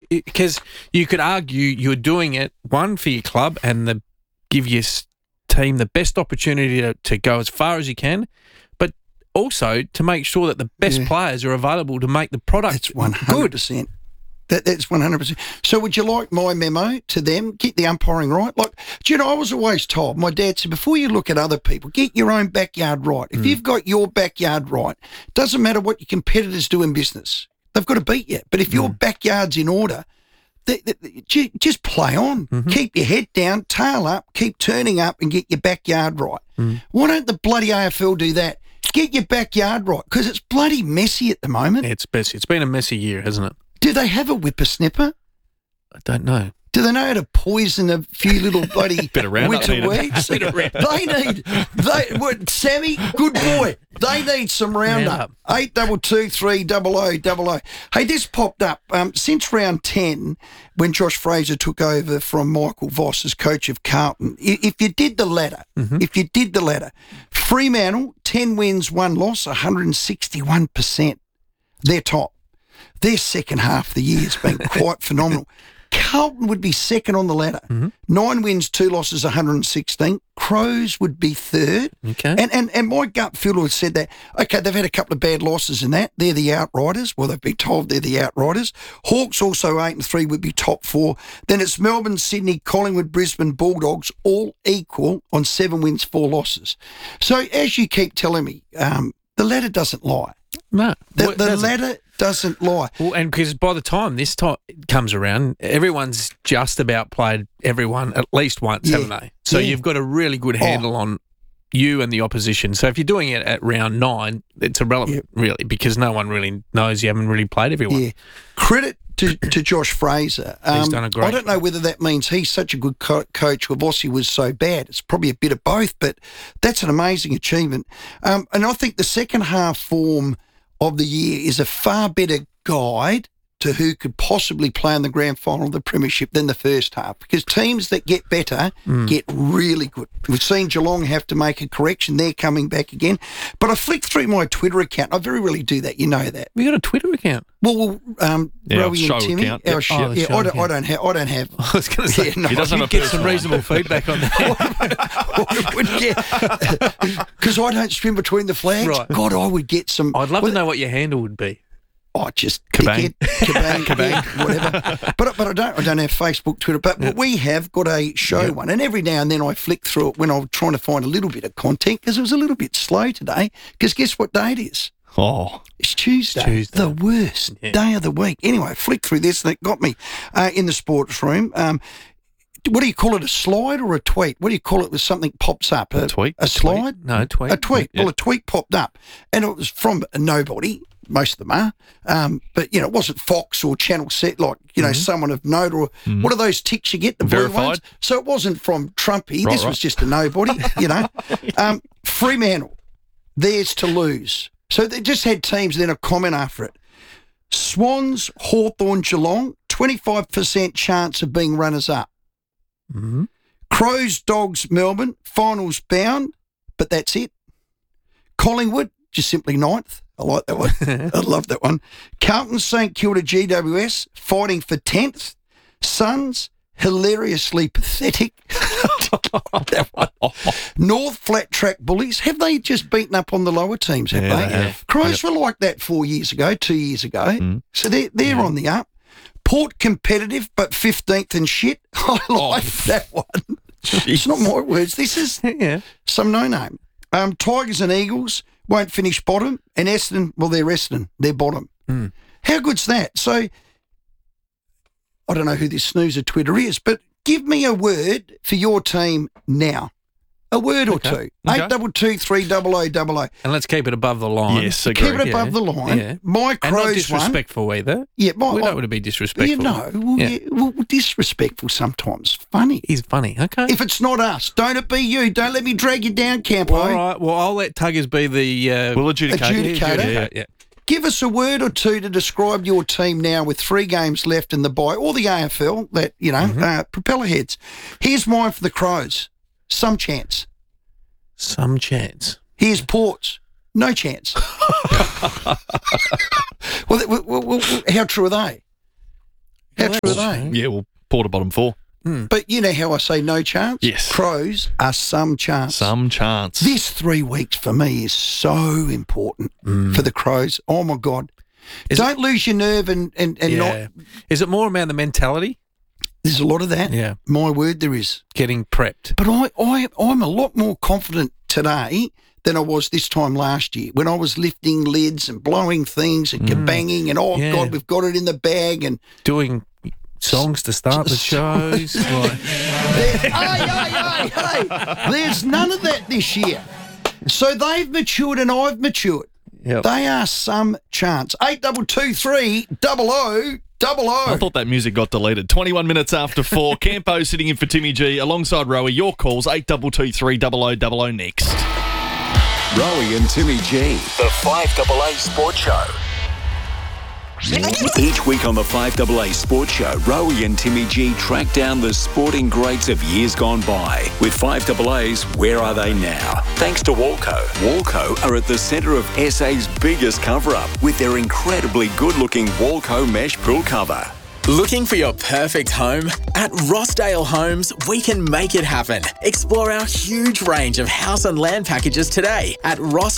because you could argue you're doing it, one, for your club and give your team the best opportunity to go as far as you can, but also to make sure that the best players are available to make the product It's 100%. That's 100%. So would you like my memo to them? Get the umpiring right. Like, do you know, I was always told, my dad said, before you look at other people, get your own backyard right. If you've got your backyard right, doesn't matter what your competitors do in business. They've got to beat you. But if your backyard's in order, just play on. Keep your head down, tail up, keep turning up and get your backyard right. Why don't the bloody AFL do that? Get your backyard right, because it's bloody messy at the moment. It's messy. It's been a messy year, hasn't it? Do they have a whippersnapper? I don't know. Do they know how to poison a few little bloody Bit of Roundup winter needed. weeds? Sammy, good boy. They need some Roundup. 822 Hey, this popped up since round 10 when Josh Fraser took over from Michael Voss as coach of Carlton. If you did the ladder, Fremantle 10 wins, 1 loss, 161%. They're top. Their second half of the year has been quite phenomenal. Carlton would be second on the ladder. 9 wins, 2 losses, 116. Crows would be third. Okay. And my gut feel had said that, okay, they've had a couple of bad losses in that. They're the outriders. Well, they've been told they're the outriders. Hawks also 8 and 3 would be top 4. Then it's Melbourne, Sydney, Collingwood, Brisbane, Bulldogs, all equal on 7 wins, 4 losses. So as you keep telling me, the ladder doesn't lie. No. The ladder doesn't lie. Well, and because by the time this time comes around, everyone's just about played everyone at least once, haven't they? So you've got a really good handle on you and the opposition. So if you're doing it at round 9, it's irrelevant, really, because no one really knows you haven't really played everyone. Yeah. Credit to Josh Fraser. He's done a great I don't know whether that means he's such a good coach or Vossi was so bad. It's probably a bit of both, but that's an amazing achievement. And I think the second half form of the year is a far better guide to who could possibly play in the grand final of the premiership than the first half, because teams that get better get really good. We've seen Geelong have to make a correction. They're coming back again. But I flicked through my Twitter account. I very rarely do that. You know that. You got a Twitter account? Well, Rowie and Timmy. Account. Our Yep. show, the show I don't have. I was going to say, He doesn't have a get some personal reasonable feedback on that. Because I don't swim between the flags. Right. God, I would get some. I'd love to know what your handle would be. Just Kabang. Kabang, yeah, whatever. But I don't have Facebook, Twitter. But we have got a show one, and every now and then I flick through it when I'm trying to find a little bit of content, because it was a little bit slow today. Because guess what day it is? Oh. It's Tuesday. The worst day of the week. Anyway, I flicked through this and it got me in the sports room. What do you call it, a slide or a tweet? What do you call it when something pops up? A tweet? A slide? No, a tweet. A tweet. Yeah. Well, a tweet popped up, and it was from nobody. Most of them are. But, it wasn't Fox or Channel Set, like, someone of note, or what are those ticks you get, the blue Verified? ones? So it wasn't from Trumpy. Right, this was just a nobody, Fremantle, theirs to lose. So they just had teams, then a comment after it. Swans, Hawthorn, Geelong, 25% chance of being runners-up. Crows, Dogs, Melbourne, finals bound, but that's it. Collingwood, just simply 9th. I like that one. I love that one. Carlton, St Kilda, GWS, fighting for 10th. Suns, hilariously pathetic. That one. North, Flat Track Bullies. Have they just beaten up on the lower teams, have they? have. Crows were like that 2 years ago. So they're on the up. Port, competitive, but 15th and shit. I like that one. It's not my words. This is some no-name. Tigers and Eagles won't finish bottom, and Essendon, well, they're Essendon. They're bottom. How good's that? So, I don't know who this snoozer Twitter is, but give me a word for your team now. A word or two. 822-300-00. And let's keep it above the line. Yes, agree. Keep it above the line. Yeah. My And not Crows disrespectful either. Yeah, We don't want to be disrespectful. well, disrespectful sometimes. Funny. He's funny. Okay. If it's not us, don't it be you. Don't let me drag you down, Campo. All right. Well, I'll let Tuggers be the... We'll adjudicate. Adjudicator. Yeah. Give us a word or two to describe your team now with 3 games left in the bye, or the AFL, that, propeller heads. Here's mine for the Crows. Some chance. Some chance. Here's Ports. No chance. well, how true are they? How true are they? Yeah, well, Port are bottom 4. But you know how I say no chance? Yes. Crows are some chance. Some chance. This 3 weeks for me is so important for the Crows. Oh, my God. Don't lose your nerve and not... Is it more about the mentality? There's a lot of that. Yeah. My word, there is. Getting prepped. But I'm a lot more confident today than I was this time last year when I was lifting lids and blowing things and kabanging and, God, we've got it in the bag and... Doing songs to start the shows. Hey, there's none of that this year. So they've matured and I've matured. Yep. They are some chance. 8223 00 00. I thought that music got deleted. 21 minutes after 4. Campo sitting in for Timmy G alongside Rowie. Your calls 8223 00 next. Rowie and Timmy G, the 5AA Sports Show. Each week on the 5AA Sports Show, Rowie and Timmy G track down the sporting greats of years gone by. With 5AA's Where Are They Now? Thanks to Walco. Walco are at the centre of SA's biggest cover-up with their incredibly good-looking Walco mesh pool cover. Looking for your perfect home? At Rossdale Homes, we can make it happen. Explore our huge range of house and land packages today at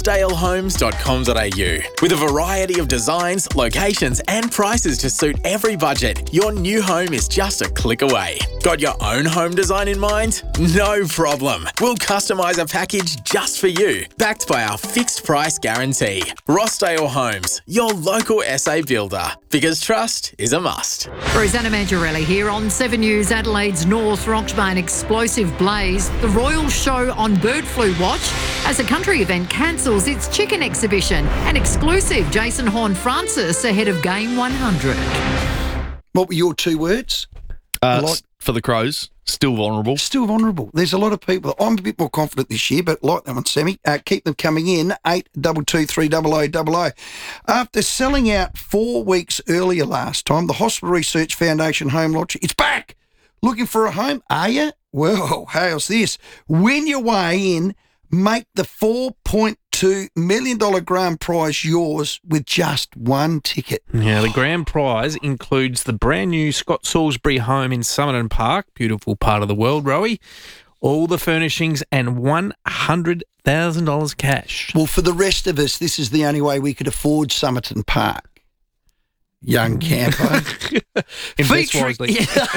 rossdalehomes.com.au. With a variety of designs, locations and prices to suit every budget, your new home is just a click away. Got your own home design in mind? No problem. We'll customise a package just for you, backed by our fixed price guarantee. Rossdale Homes, your local SA builder, because trust is a must. Rosanna Mangiarelli here on 7 News. Adelaide's North rocks by an explosive blaze. The Royal Show on bird flu watch as a country event cancels its chicken exhibition. An exclusive Jason Horne-Francis ahead of Game 100. What were your 2 words? For the Crows, still vulnerable. Still vulnerable. There's a lot of people. I'm a bit more confident this year, but like that one, Sammy, keep them coming in, 8223 00 00. After selling out 4 weeks earlier last time, the Hospital Research Foundation Home Lottery, it's back. Looking for a home? Are you? Well, how's this? Win your way in, make the $4.2 million grand prize yours with just 1 ticket. Yeah, the grand prize includes the brand new Scott Salisbury home in Summerton Park, beautiful part of the world, Rowie, all the furnishings and $100,000 cash. Well, for the rest of us, this is the only way we could afford Summerton Park. Young Campo. Invest wisely.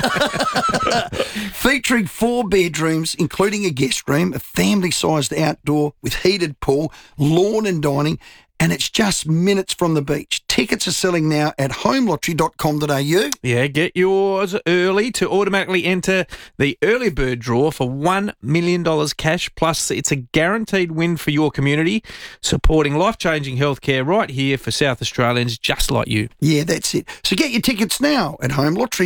Featuring 4 bedrooms, including a guest room, a family-sized outdoor with heated pool, lawn and dining, and it's just minutes from the beach. Tickets are selling now at homelottery.com.au. Yeah, get yours early to automatically enter the early bird draw for $1 million cash. Plus, it's a guaranteed win for your community, supporting life-changing healthcare right here for South Australians just like you. Yeah, that's it. So get your tickets now at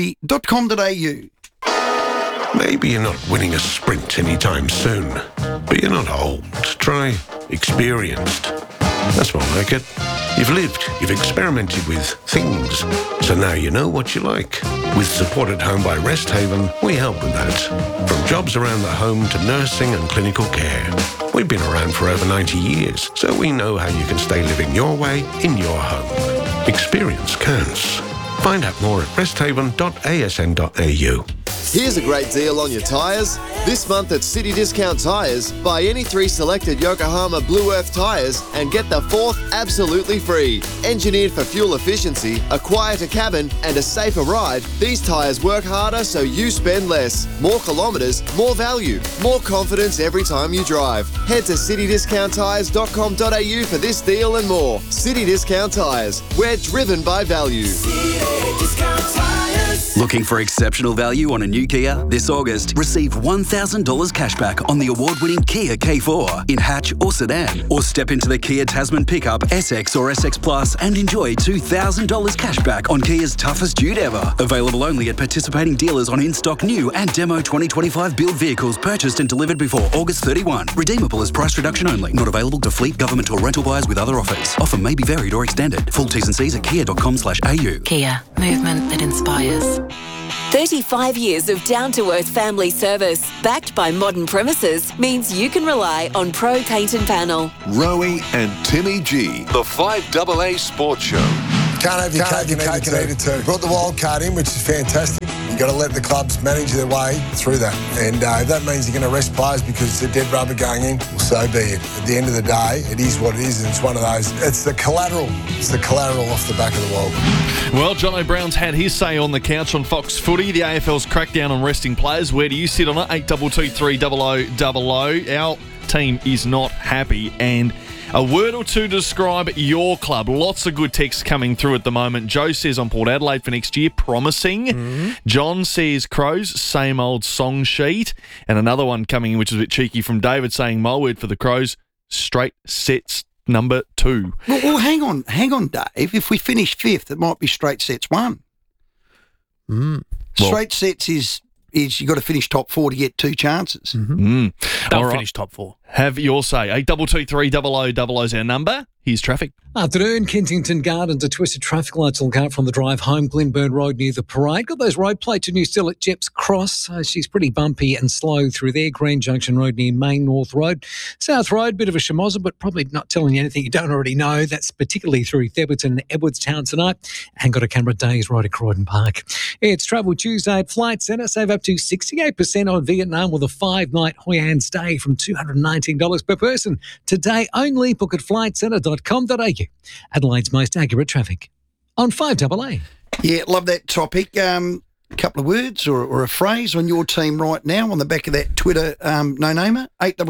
homelottery.com.au. Maybe you're not winning a sprint anytime soon, but you're not old. Try experienced. That's more like it. You've lived, you've experimented with things, so now you know what you like. With support at home by Rest Haven, we help with that. From jobs around the home to nursing and clinical care. We've been around for over 90 years, so we know how you can stay living your way in your home. Experience counts. Find out more at resthaven.asn.au. Here's a great deal on your tyres. This month at City Discount Tyres, buy any 3 selected Yokohama Blue Earth tyres and get the 4th absolutely free. Engineered for fuel efficiency, a quieter cabin and a safer ride, these tyres work harder so you spend less. More kilometres, more value, more confidence every time you drive. Head to citydiscounttyres.com.au for this deal and more. City Discount Tyres, we're driven by value. Looking for exceptional value on a new Kia? This August, receive $1,000 cashback on the award-winning Kia K4 in hatch or sedan. Or step into the Kia Tasman pickup, SX or SX Plus and enjoy $2,000 cashback on Kia's toughest dude ever. Available only at participating dealers on in-stock new and demo 2025 build vehicles purchased and delivered before August 31. Redeemable as price reduction only. Not available to fleet, government or rental buyers with other offers. Offer may be varied or extended. Full T's and C's at kia.com/au. Kia, movement that inspires. 35 years of down-to-earth family service, backed by modern premises, means you can rely on Pro Paint and Panel. Rowie and Timmy G, the 5AA Sports Show. can't have your cake and eat it too. Brought the wild card in, which is fantastic. You've got to let the clubs manage their way through that. And if that means you're going to rest players because it's a dead rubber going in, well, so be it. At the end of the day, it is what it is, and it's one of those. It's the collateral. It's the collateral off the back of the world. Well, Jono Brown's had his say on the couch on Fox Footy. The AFL's crackdown on resting players. Where do you sit on it? 8223 Our team is not happy. And a word or two to describe your club. Lots of good texts coming through at the moment. Joe says on Port Adelaide for next year, promising. Mm-hmm. John says Crows, same old song sheet. And another one coming in, which is a bit cheeky from David, saying my word for the Crows, straight sets number 2. Well, hang on, Dave. If we finish 5th, it might be straight sets 1. Straight sets is you've got to finish top 4 to get 2 chances. Mm-hmm. They'll finish top 4. Have your say. 8223 is our number. Here's traffic. Afternoon, Kensington Gardens. A twisted traffic lights will come from the drive home, Glenburn Road near the parade. Got those road plates and you still at Jeps Cross. So she's pretty bumpy and slow through there. Green Junction Road near Main North Road. South Road, bit of a schmozzer, but probably not telling you anything you don't already know. That's particularly through Theberton and Edwardstown tonight. And got a camera days right at Croydon Park. It's Travel Tuesday at Flight Centre. Save up to 68% on Vietnam with a 5-night Hoi An stay from $219 per person. Today only. Book at flightcentre.com.au. Adelaide's most accurate traffic on 5AA. Yeah, love that topic. Couple of words or a phrase on your team right now on the back of that Twitter no-namer,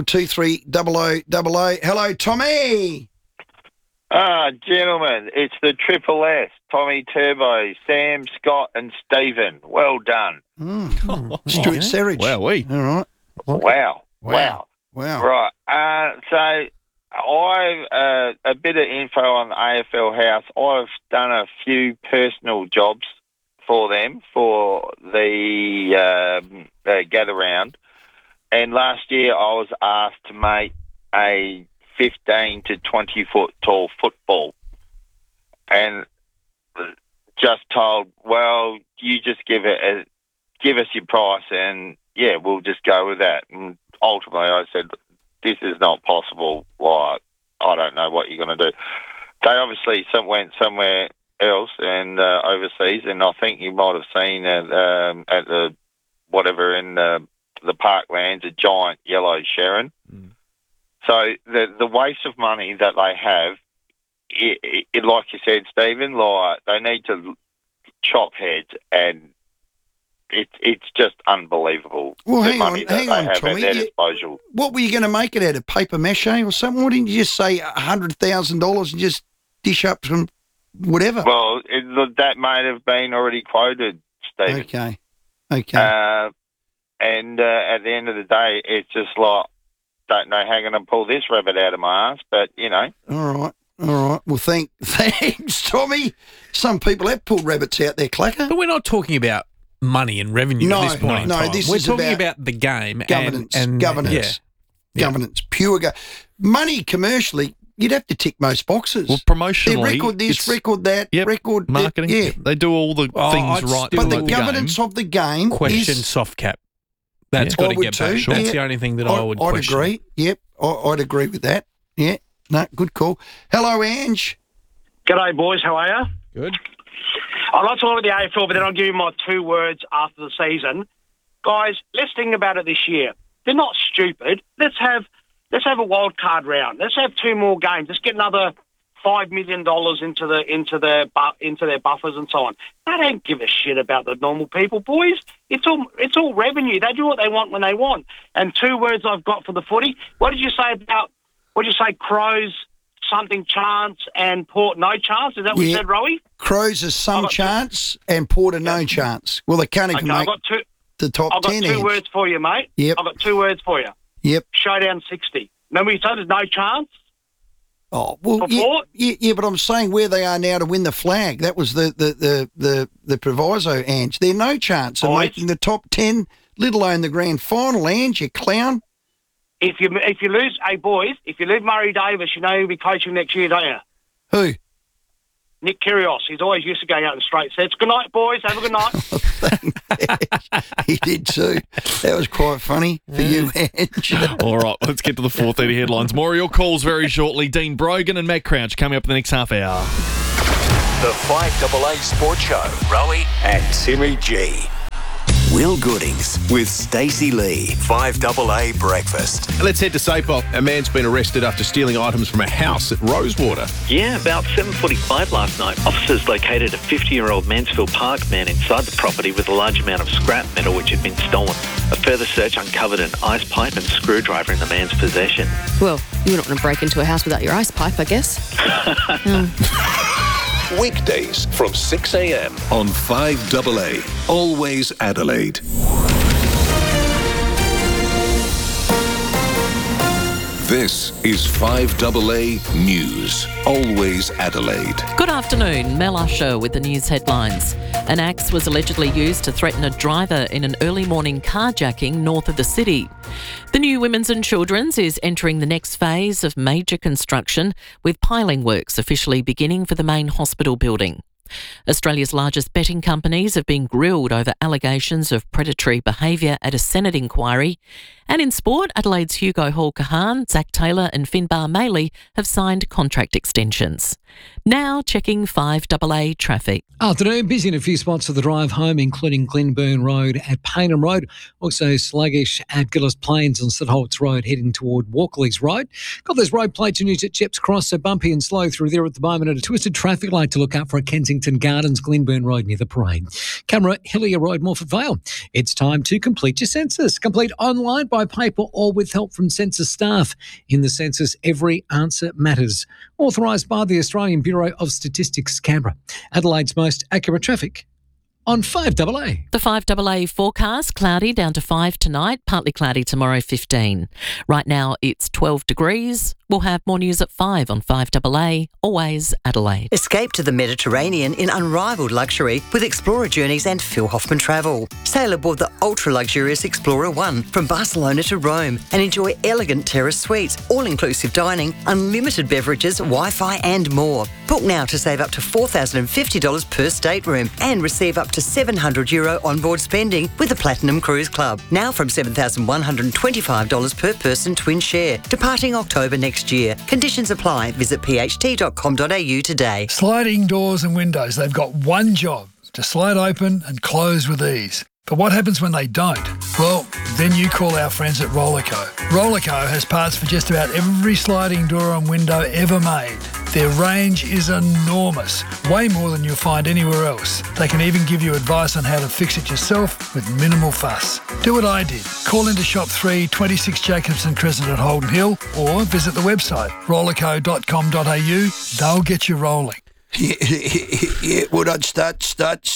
8223 Hello, Tommy. Gentlemen, it's the Triple S, Tommy Turbo, Sam, Scott and Stephen. Well done. Stuart Serridge. Wowee. All right. Wow. Right. So I've a bit of info on the AFL House. I've done a few personal jobs for them for the gather round, and last year I was asked to make a 15 to 20 foot tall football, and just told, well, you just give us your price, and yeah, we'll just go with that. And ultimately, I said, this is not possible. Like, I don't know what you're going to do. They obviously went somewhere else and overseas, and I think you might have seen at the whatever in the Parklands, a giant yellow Sharon. So the waste of money that they have, it like you said, Stephen, like they need to chop heads, and it's just unbelievable. Well, the hang money on, that they have Tommy. at their disposal. What were you going to make it out of? Paper mache or something? Why didn't you just say $100,000 and just dish up some whatever? Well, that may have been already quoted, Stephen. Okay. And at the end of the day, it's just like, don't know how I'm going to pull this rabbit out of my ass, but, you know. All right. Well, thanks, Tommy. Some people have pulled rabbits out their clacker. But we're not talking about money and revenue at this point in time. This we're is talking about the game. Governance. And governance. Yeah. Governance. Pure money commercially, you'd have to tick most boxes. Well, promotionally, they record this, record that, record marketing. Yeah. They do all the things right. But the governance of the game question is soft cap. That's got to get back. Sure. That's the only thing that I would question. I'd agree. Yep, I'd agree with that. Yeah, no, good call. Hello, Ange. G'day, boys. How are you? Good. I'd like to talk about the AFL, but then I'll give you my 2 words after the season. Guys, let's think about it this year. They're not stupid. Let's have a wild card round. Let's have 2 more games. Let's get another $5 million into their buffers and so on. They don't give a shit about the normal people, boys. It's all revenue. They do what they want when they want. And 2 words I've got for the footy. What did you say Crows, something chance, and Port no chance? Is that what you said, Rowie? Crows is some chance and Port a no chance. Well, they can't even make the top 10. I've got 2 words for you, mate. Yep. I've got 2 words for you. Yep. Showdown 60. Remember you said there's no chance? Oh, well, yeah, but I'm saying where they are now to win the flag. That was the proviso, Ange. They're no chance of making the top 10, let alone the grand final, Ange, you clown. If you lose, hey, boys, if you lose Murray Davis, you know he'll be coaching next year, don't you? Who? Nick Kyrgios. He's always used to going out in straight sets. Good night, boys. Have a good night. He did too. That was quite funny for you, Ange. All right, let's get to the 4:30 headlines. More of your calls very shortly. Dean Brogan and Matt Crouch coming up in the next half hour. The 5AA Sports Show. Rowie and Timmy G. Will Goodings with Stacey Lee. 5AA Breakfast. Let's head to SAPOC. A man's been arrested after stealing items from a house at Rosewater. Yeah, about 7:45 last night, officers located a 50-year-old Mansfield Park man inside the property with a large amount of scrap metal which had been stolen. A further search uncovered an ice pipe and screwdriver in the man's possession. Well, you're not going to break into a house without your ice pipe, I guess. Weekdays from 6 a.m. on 5AA. Always Adelaide. This is 5AA News. Always Adelaide. Good afternoon. Mel Usher with the news headlines. An axe was allegedly used to threaten a driver in an early morning carjacking north of the city. The new Women's and Children's is entering the next phase of major construction, with piling works officially beginning for the main hospital building. Australia's largest betting companies have been grilled over allegations of predatory behaviour at a Senate inquiry. And in sport, Adelaide's Hugo Hall-Kahan, Zach Taylor and Finbar Maley have signed contract extensions. Now checking 5AA traffic. Afternoon, busy in a few spots of the drive home, including Glenburn Road at Paynham Road. Also sluggish at Gillis Plains and St Holt's Road heading toward Walkley's Road. Got those road plates news at Jeps Cross, so bumpy and slow through there at the moment. And a twisted traffic light to look out for at Kensington Gardens, Glenburn Road near the parade. Camera, Hillier Road, Morford Vale. It's time to complete your census. Complete online, by paper or with help from census staff. In the census, every answer matters. Authorised by the Australian Bureau of Statistics, Canberra. Adelaide's most accurate traffic on 5AA. The 5AA forecast, cloudy down to 5 tonight, partly cloudy tomorrow 15. Right now it's 12 degrees. We'll have more news at 5 on 5AA, always Adelaide. Escape to the Mediterranean in unrivalled luxury with Explorer Journeys and Phil Hoffman Travel. Sail aboard the ultra-luxurious Explorer One from Barcelona to Rome and enjoy elegant terrace suites, all-inclusive dining, unlimited beverages, Wi-Fi and more. Book now to save up to $4,050 per stateroom and receive up to €700 onboard spending with the Platinum Cruise Club. Now from $7,125 per person twin share, departing October next year. Conditions apply. Visit pht.com.au today. Sliding doors and windows, they've got one job: to slide open and close with ease. But what happens when they don't? Well, then you call our friends at Rollerco. Rollerco has parts for just about every sliding door and window ever made. Their range is enormous, way more than you'll find anywhere else. They can even give you advice on how to fix it yourself with minimal fuss. Do what I did. Call into Shop 3, 26 Jacobson Crescent at Holden Hill, or visit the website rollerco.com.au. They'll get you rolling. Yeah, well, I'd start.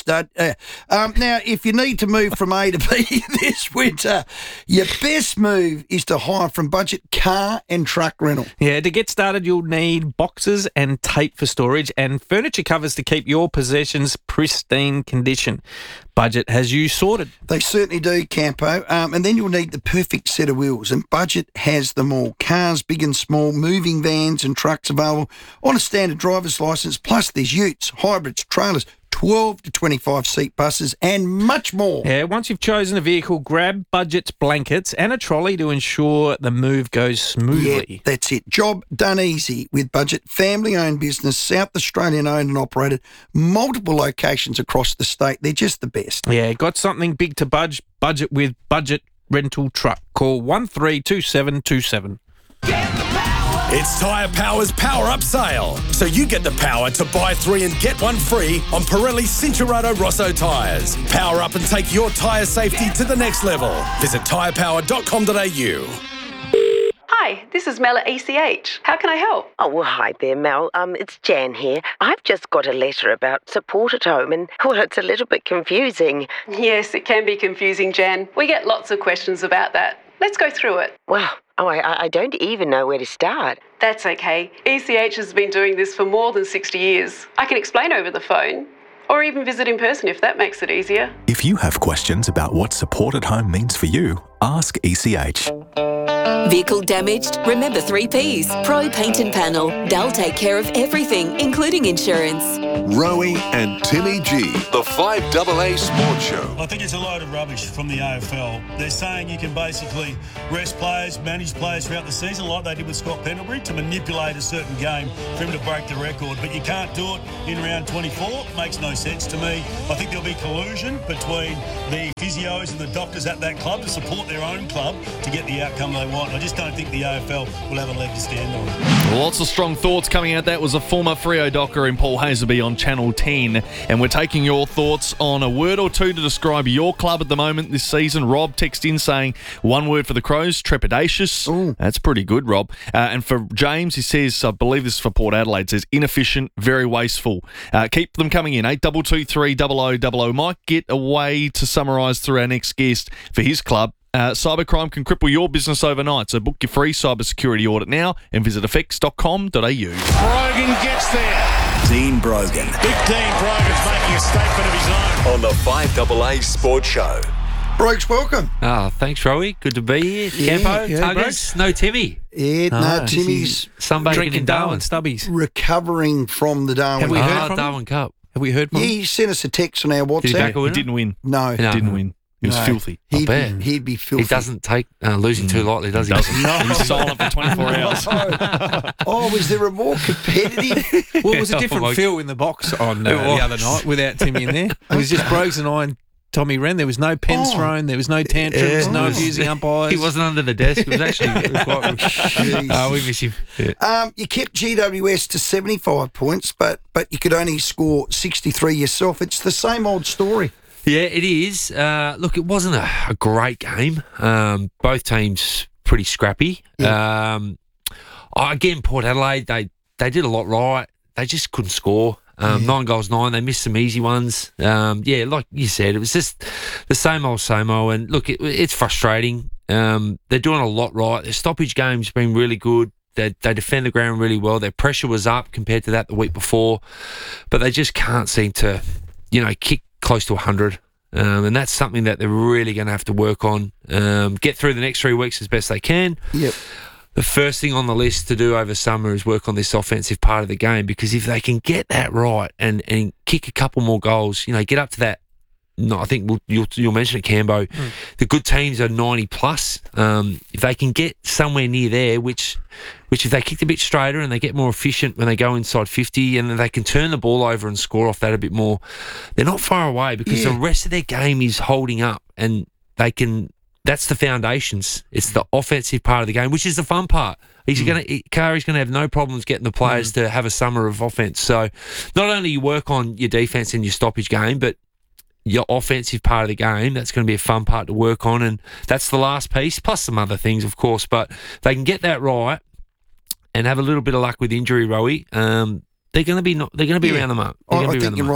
Now, if you need to move from A to B this winter, your best move is to hire from Budget Car and Truck Rental. Yeah, to get started, you'll need boxes and tape for storage and furniture covers to keep your possessions pristine condition. Budget has you sorted. They certainly do, Campo. And then you'll need the perfect set of wheels, and Budget has them all. Cars, big and small, moving vans and trucks available on a standard driver's licence, plus there's utes, hybrids, trailers, 12 to 25 seat buses and much more. Yeah, once you've chosen a vehicle, grab Budget's blankets and a trolley to ensure the move goes smoothly. Yeah, that's it. Job done easy with Budget. Family-owned business, South Australian-owned and operated, multiple locations across the state. They're just the best. Yeah, got something big to budget with Budget Rental Truck. Call 132727. It's Tyre Power's Power Up Sale. So you get the power to buy 3 and get 1 free on Pirelli Cincherato Rosso tyres. Power up and take your tyre safety to the next level. Visit tyrepower.com.au. Hi, this is Mel at ECH. How can I help? Oh, well, hi there, Mel. It's Jan here. I've just got a letter about support at home and, well, it's a little bit confusing. Yes, it can be confusing, Jan. We get lots of questions about that. Let's go through it. Wow. Oh, I don't even know where to start. That's okay. ECH has been doing this for more than 60 years. I can explain over the phone, or even visit in person if that makes it easier. If you have questions about what support at home means for you, ask ECH. Vehicle damaged? Remember 3 Ps. Pro Paint and Panel. They'll take care of everything, including insurance. Rowie and Timmy G, the 5AA Sports Show. I think it's a load of rubbish from the AFL. They're saying you can basically rest players, manage players throughout the season like they did with Scott Pendlebury to manipulate a certain game for him to break the record. But you can't do it in round 24. Makes no sense to me. I think there'll be collusion between the physios and the doctors at that club to support their own club to get the outcome they want. I just don't think the AFL will have a leg to stand on. Lots of strong thoughts coming out. That was a former Freo docker in Paul Hazelby on Channel 10. And we're taking your thoughts on a word or two to describe your club at the moment this season. Rob texted in saying, one word for the Crows, trepidatious. Ooh. That's pretty good, Rob. And for James, he says, I believe this is for Port Adelaide, says inefficient, very wasteful. Keep them coming in, 8223 0000. Might get a way to summarise through our next guest for his club. Cybercrime can cripple your business overnight, so book your free cybersecurity audit now and visit effects.com.au. Brogan gets there. Dean Brogan. Big Dean Brogan's making a statement of his own. On the 5AA Sports Show. Brokes, welcome. Thanks, Rowie. Good to be here. Campo, Tuggers, no Timmy. Yeah, no, Timmy's drinking Darwin Stubbies. Recovering from the Darwin Cup. Have we heard from Darwin Cup? Have we heard from him? He sent us a text on our WhatsApp. He didn't win. No. Didn't win. He was filthy. He'd be filthy. He doesn't take losing too lightly, does he? No. He's silent for 24 hours. Was there a more competitive? Well, it was a different feel in the box on the other night without Timmy in there. It was just Brogues and I and Tommy Wren. There was no pens thrown. There was no tantrums, no abusing umpires. He wasn't under the desk. It was actually quite... we miss him. Yeah. You kept GWS to 75 points, but you could only score 63 yourself. It's the same old story. Yeah, it is. Look, it wasn't a great game. Both teams pretty scrappy. Yeah. Again, Port Adelaide, they did a lot right. They just couldn't score. 9 goals, 9. They missed some easy ones. Like you said, it was just the same old. And look, it's frustrating. They're doing a lot right. Their stoppage game's been really good. They defend the ground really well. Their pressure was up compared to that the week before. But they just can't seem to, kick close to 100. And that's something that they're really going to have to work on. Get through the next 3 weeks as best they can. Yep. The first thing on the list to do over summer is work on this offensive part of the game, because if they can get that right and kick a couple more goals, get up to that. No, I think you'll mention it, Cambo. The good teams are 90 plus. If they can get somewhere near there, which if they kick a bit straighter and they get more efficient when they go inside 50, and then they can turn the ball over and score off that a bit more, they're not far away, because the rest of their game is holding up, and they can. That's the foundations. It's the offensive part of the game, which is the fun part. Kari's going to have no problems getting the players to have a summer of offense. So not only you work on your defense and your stoppage game, but your offensive part of the game, that's going to be a fun part to work on, and that's the last piece, plus some other things, of course. But they can get that right and have a little bit of luck with injury, Rowie. They're going to be around the mark. I think you're right.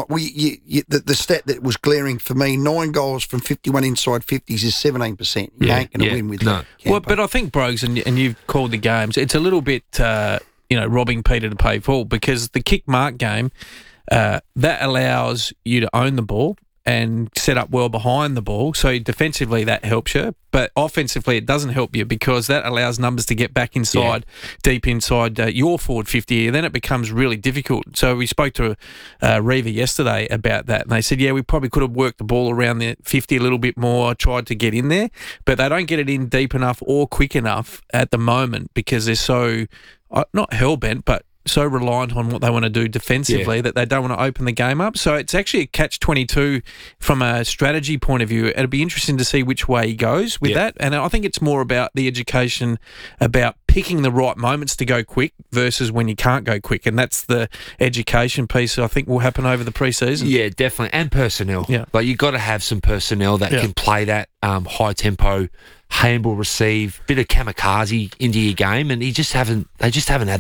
The stat that was glaring for me: 9 goals from 51 inside 50s is 17%. You ain't going to win with that. Well, but I think Brogues, and you've called the games. It's a little bit, robbing Peter to pay Paul, because the kick mark game that allows you to own the ball and set up well behind the ball. So defensively, that helps you. But offensively, it doesn't help you, because that allows numbers to get back inside, deep inside your forward 50. And then it becomes really difficult. So we spoke to Reva yesterday about that. And they said, we probably could have worked the ball around the 50 a little bit more, tried to get in there. But they don't get it in deep enough or quick enough at the moment, because they're so, not hell-bent, but so reliant on what they want to do defensively that they don't want to open the game up. So it's actually a catch-22 from a strategy point of view. It'll be interesting to see which way he goes with that. And I think it's more about the education, about picking the right moments to go quick versus when you can't go quick. And that's the education piece that I think will happen over the pre-season. Yeah, definitely. And personnel. Yeah. Like, you've got to have some personnel that can play that high-tempo, handball, receive, bit of kamikaze into your game, and they just haven't had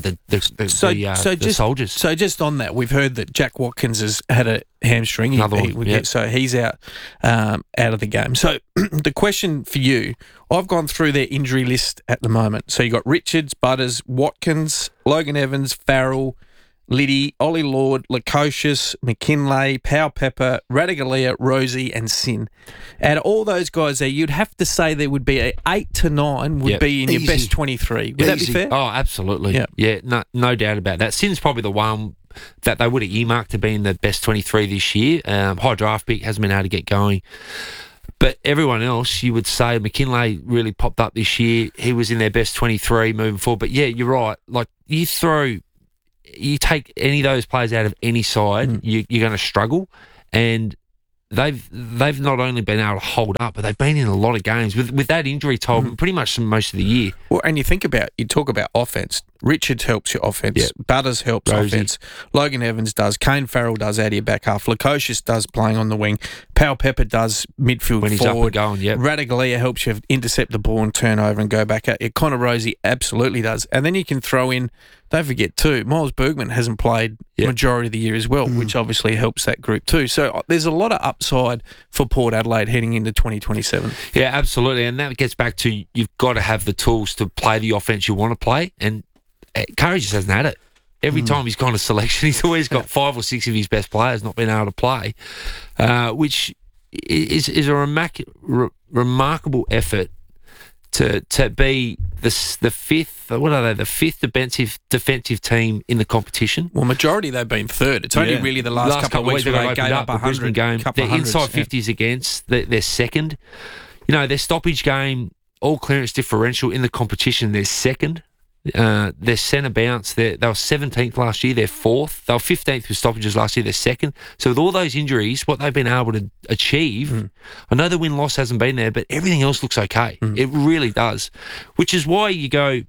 the soldiers. So just on that, we've heard that Jack Watkins has had a hamstring. So he's out of the game. So the question for you, I've gone through their injury list at the moment. So you got Richards, Butters, Watkins, Logan Evans, Farrell, Liddy, Ollie Lord, Lukosius, McKinlay, Powell Pepper, Radigalia, Rosie and Sin. Out of all those guys there, you'd have to say there would be 8 to 9 would be in your best 23. Would that be fair? Oh, absolutely. Yeah, no doubt about that. Sin's probably the one that they would have earmarked to be in the best 23 this year. High draft pick, hasn't been able to get going. But everyone else, you would say McKinlay really popped up this year. He was in their best 23 moving forward. But, yeah, you're right. Like, you take any of those players out of any side, you're going to struggle. And they've not only been able to hold up, but they've been in a lot of games with that injury told pretty much most of the year. Well, and you talk about offense. Richards helps your offense. Butters helps offense. Logan Evans does. Kane Farrell does out of your back half. Lukosius does playing on the wing. Powell Pepper does midfield when he's forward. Up and going, Radigalia helps you intercept the ball and turn over and go back out. Connor Rosie absolutely does. And then you can throw in, don't forget too, Miles Bergman hasn't played majority of the year as well, which obviously helps that group too. So there's a lot of upside for Port Adelaide heading into 2027. Yeah, absolutely. And that gets back to you've got to have the tools to play the offense you want to play. And Curry just hasn't had it. Every time he's gone to selection, he's always got 5 or 6 of his best players not being able to play, which is a remarkable effort to be the fifth. What are they? The fifth defensive team in the competition. Well, majority they've been third. It's only really the last couple of weeks where they gave up 100 game. They're inside 50s against. They're second. You know, their stoppage game, all clearance differential in the competition, they're second. Their centre bounce, they were 17th last year, they're 4th. They were 15th with stoppages last year, they're 2nd. So with all those injuries, what they've been able to achieve, I know the win-loss hasn't been there, but everything else looks okay. It really does. Which is why you go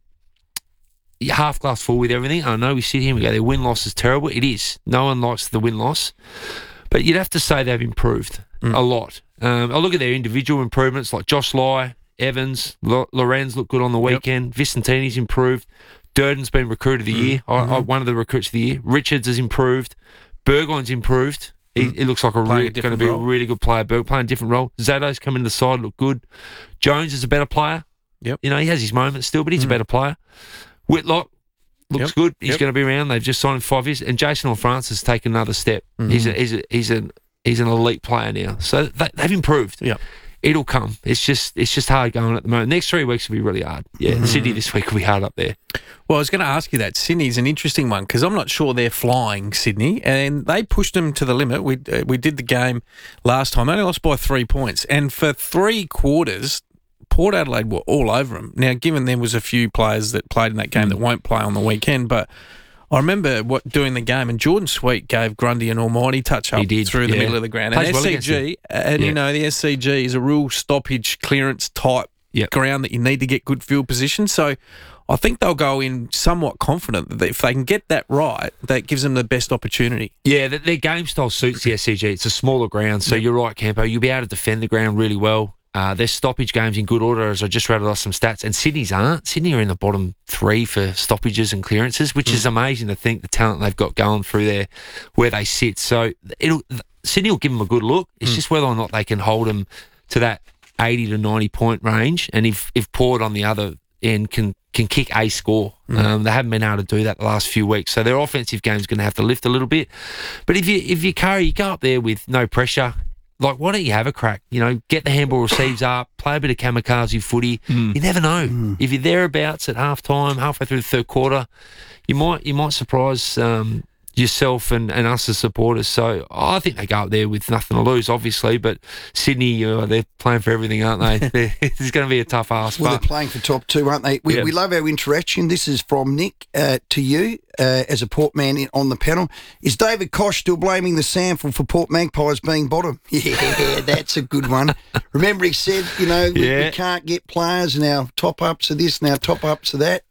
half glass full with everything. I know we sit here and we go, their win-loss is terrible. It is. No one likes the win-loss. But you'd have to say they've improved a lot. I look at their individual improvements like Josh Lai, Evans, Lorenz looked good on the weekend. Vicentini's improved. Durden's been recruit of the year, one of the recruits of the year. Richards has improved. Burgoyne's improved. He looks like going to be a really good player. Playing a different role. Zato's come into the side, look good. Jones is a better player. Yep. You know, he has his moments still, but he's a better player. Whitlock looks good. He's going to be around. They've just signed him 5 years. And Jason Francis has taken another step. He's an elite player now. So they've improved. Yeah. It'll come. It's just hard going at the moment. Next 3 weeks will be really hard. Yeah, Sydney this week will be hard up there. Well, I was going to ask you that. Sydney's an interesting one because I'm not sure they're flying, Sydney, and they pushed them to the limit. We did the game last time. They only lost by 3 points. And for 3 quarters, Port Adelaide were all over them. Now, given there was a few players that played in that game that won't play on the weekend, but I remember doing the game, and Jordan Sweet gave Grundy an almighty touch-up through the middle of the ground. And SCG, you know, the SCG is a real stoppage clearance type ground that you need to get good field position. So I think they'll go in somewhat confident that if they can get that right, that gives them the best opportunity. Yeah, their game style suits the SCG. It's a smaller ground, so you're right, Campo. You'll be able to defend the ground really well. Their stoppage games in good order, as I just rattled off some stats, and Sydney's aren't. Sydney are in the bottom 3 for stoppages and clearances, which is amazing to think the talent they've got going through there, where they sit. So Sydney will give them a good look. It's just whether or not they can hold them to that 80 to 90 point range, and if Port on the other end can kick a score. They haven't been able to do that the last few weeks, so their offensive game is going to have to lift a little bit. But if you Curry, you go up there with no pressure. Like, why don't you have a crack? You know, get the handball receives up, play a bit of kamikaze footy. You never know. If you're thereabouts at half-time, halfway through the third quarter, you might surprise yourself and us as supporters. So I think they go up there with nothing to lose, obviously. But Sydney, they're playing for everything, aren't they? It's going to be a tough ask. Well, they're playing for top 2, aren't they? We love our interaction. This is from Nick to you as a Port man on the panel. Is David Koch still blaming the SANFL for Port Magpies being bottom? Yeah, that's a good one. Remember he said, we can't get players and our top-ups of this and our top-ups of that.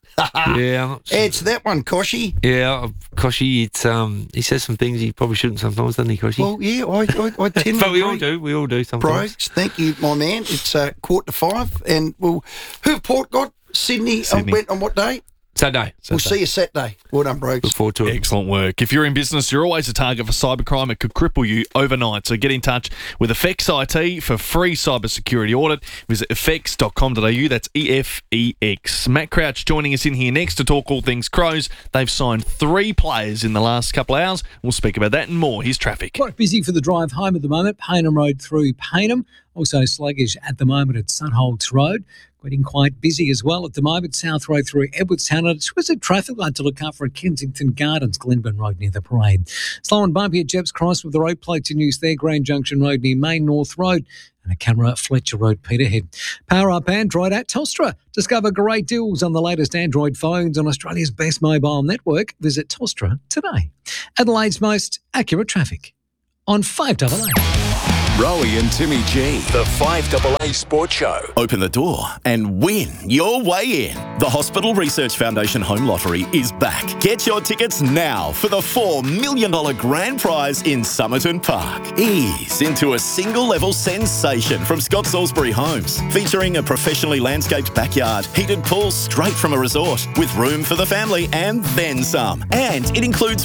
It's that one, Koshy. Yeah, Koshy. It's he says some things he probably shouldn't sometimes, doesn't he, Koshy? Well, yeah, I tend to. But we all do sometimes. Bros, thank you, my man. It's 4:45, and who've Port got? Sydney. Went on what day? Saturday. We'll see you Saturday. Well done, Brooks. Look forward to it. Excellent work. If you're in business, you're always a target for cybercrime. It could cripple you overnight. So get in touch with Effects IT for free cybersecurity audit. Visit effects.com.au. That's EFEX. Matt Crouch joining us in here next to talk all things Crows. They've signed 3 players in the last couple of hours. We'll speak about that and more. Here's traffic. Quite busy for the drive home at the moment. Paynham Road through Paynham. Also sluggish at the moment at Sunholts Road. Getting quite busy as well at the moment. South Road through Edwardstown. And a twisted traffic light to look out for at Kensington Gardens, Glenburn Road near the parade. Slow and bumpy at Jepps Cross with the road plates in use there. Grand Junction Road near Main North Road. And a camera at Fletcher Road, Peterhead. Power up Android at Telstra. Discover great deals on the latest Android phones on Australia's best mobile network. Visit Telstra today. Adelaide's most accurate traffic on 5AA. Rowie and Timmy G, the 5AA Sports Show. Open the door and win your way in. The Hospital Research Foundation Home Lottery is back. Get your tickets now for the $4 million grand prize in Somerton Park. Ease into a single-level sensation from Scott Salisbury Homes, featuring a professionally landscaped backyard, heated pool straight from a resort, with room for the family and then some. And it includes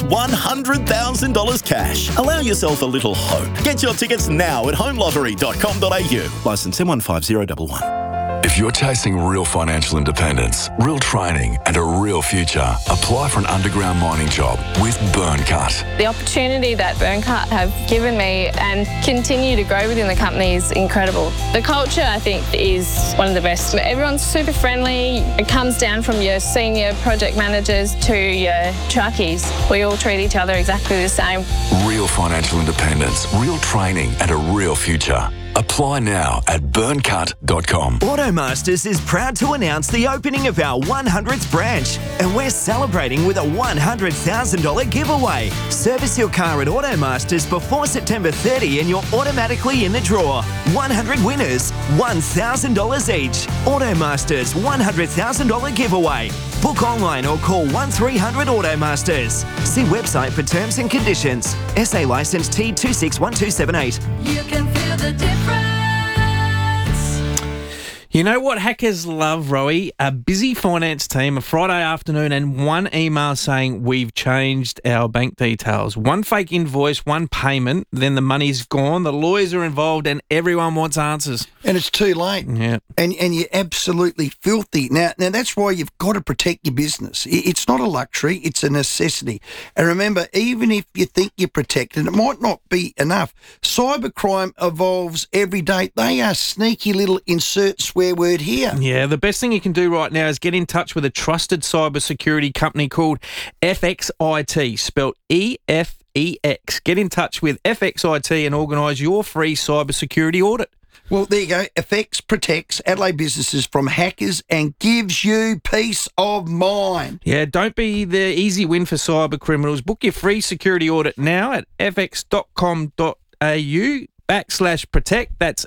$100,000 cash. Allow yourself a little hope. Get your tickets now at homelottery.com.au. Licence M15011. If you're chasing real financial independence, real training and a real future, apply for an underground mining job with Burncut. The opportunity that Burncut have given me and continue to grow within the company is incredible. The culture, I think, is one of the best. Everyone's super friendly. It comes down from your senior project managers to your truckies. We all treat each other exactly the same. Real financial independence, real training and a real future. Apply now at burncut.com. Automasters is proud to announce the opening of our 100th branch, and we're celebrating with a $100,000 giveaway. Service your car at Automasters before September 30 and you're automatically in the draw. 100 winners, $1,000 each. Automasters $100,000 giveaway. Book online or call 1300 Automasters. See website for terms and conditions. SA licence T261278. You can feel the difference. You know what hackers love, Rowie? A busy finance team, a Friday afternoon, and one email saying we've changed our bank details. One fake invoice, one payment, then the money's gone, the lawyers are involved, and everyone wants answers. And it's too late. Yeah. And you're absolutely filthy. Now that's why you've got to protect your business. It's not a luxury, it's a necessity. And remember, even if you think you're protected, it might not be enough. Cybercrime evolves every day. They are sneaky little insert swear word here. Yeah, the best thing you can do right now is get in touch with a trusted cybersecurity company called FXIT, spelled EFEX. Get in touch with FXIT and organise your free cybersecurity audit. Well, there you go. FX protects Adelaide businesses from hackers and gives you peace of mind. Yeah, don't be the easy win for cyber criminals. Book your free security audit now at fx.com.au/protect. That's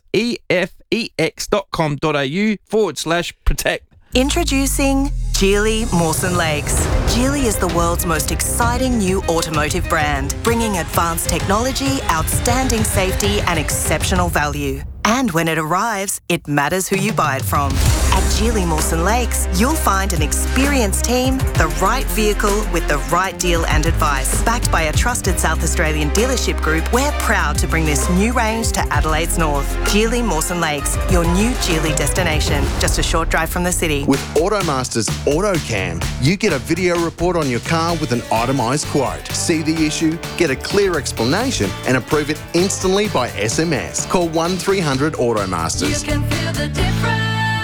efex.com.au/protect. Introducing Geely Mawson Lakes. Geely is the world's most exciting new automotive brand, bringing advanced technology, outstanding safety and exceptional value. And when it arrives, it matters who you buy it from. At Geely Mawson Lakes, you'll find an experienced team, the right vehicle with the right deal and advice. Backed by a trusted South Australian dealership group, we're proud to bring this new range to Adelaide's north. Geely Mawson Lakes, your new Geely destination, just a short drive from the city. With Automasters AutoCam, you get a video report on your car with an itemised quote. See the issue, get a clear explanation and approve it instantly by SMS. Call 1300 Automasters. You can feel the difference.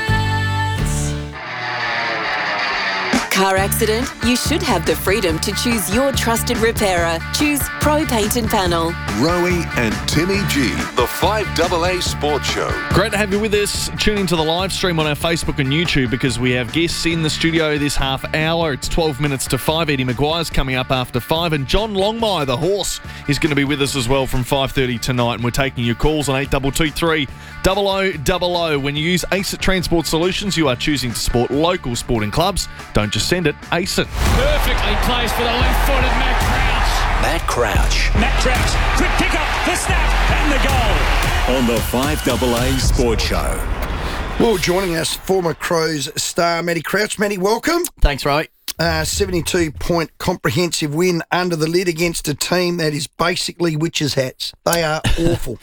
Car accident? You should have the freedom to choose your trusted repairer. Choose Pro Paint and Panel. Rowie and Timmy G, the 5AA Sports Show. Great to have you with us. Tune into the live stream on our Facebook and YouTube because we have guests in the studio this half hour. It's 12 minutes to 5. Eddie Maguire's coming up after 5. And John Longmire, the horse, is going to be with us as well from 5:30 tonight. And we're taking your calls on 8223 0000. When you use ACET Transport Solutions, you are choosing to support local sporting clubs. Don't just send it, ACET. Perfectly placed for the left-footed Matt Crouch. Matt Crouch, quick pick up, the snap, and the goal. On the 5AA Sports Show. Well, joining us, former Crows star Matty Crouch. Matty, welcome. Thanks, Roy. 72-point comprehensive win under the lid against a team that is basically witches' hats. They are awful.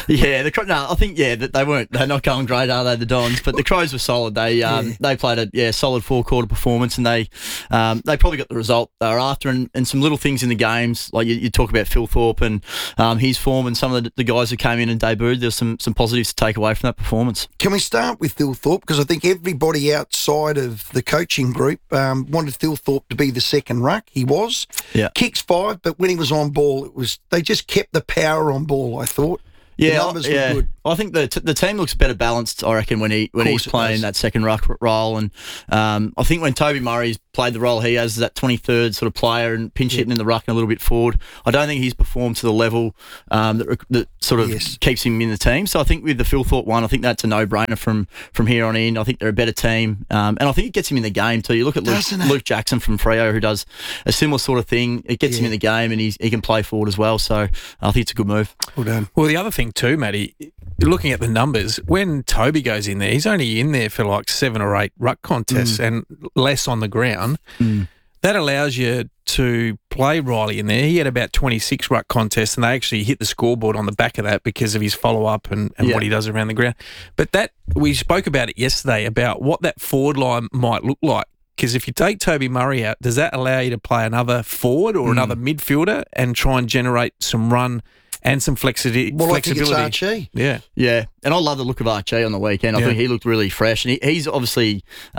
I think that they're not going great, are they, the Dons? But the Crows were solid. They played a solid 4-quarter performance, and they probably got the result they were after. And some little things in the games, like you talk about Phil Thorpe and his form, and some of the guys who came in and debuted. There's some positives to take away from that performance. Can we start with Phil Thorpe? Because I think everybody outside of the coaching group wanted Phil Thorpe to be the second ruck. He was. Yeah. Kicks 5, but when he was on ball, they just kept the power on ball, I thought. The numbers were good. I think the team looks better balanced, I reckon, when he's playing that second ruck role. And I think when Toby Murray's played the role he has as that 23rd sort of player and pinch hitting in the ruck and a little bit forward, I don't think he's performed to the level that sort of keeps him in the team. So I think with the Phil Thorpe one, I think that's a no-brainer from here on in. I think they're a better team. And I think it gets him in the game too. You look at Luke Jackson from Freo, who does a similar sort of thing. It gets him in the game, and he can play forward as well. So I think it's a good move. Well done. Well, the other thing too, Matty, looking at the numbers, when Toby goes in there, he's only in there for like 7 or 8 ruck contests and less on the ground. That allows you to play Riley in there. He had about 26 ruck contests, and they actually hit the scoreboard on the back of that because of his follow-up and what he does around the ground. But we spoke about it yesterday, about what that forward line might look like. Because if you take Toby Murray out, does that allow you to play another forward or another midfielder and try and generate some run and some flexibility? Well, I think it's Archie. Yeah. And I love the look of Archie on the weekend. I think he looked really fresh, and he's obviously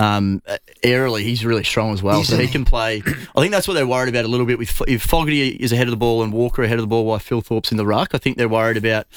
aerially, he's really strong as well. So he can play. I think that's what they're worried about a little bit. If Fogarty is ahead of the ball and Walker ahead of the ball while Phil Thorpe's in the ruck, I think they're worried about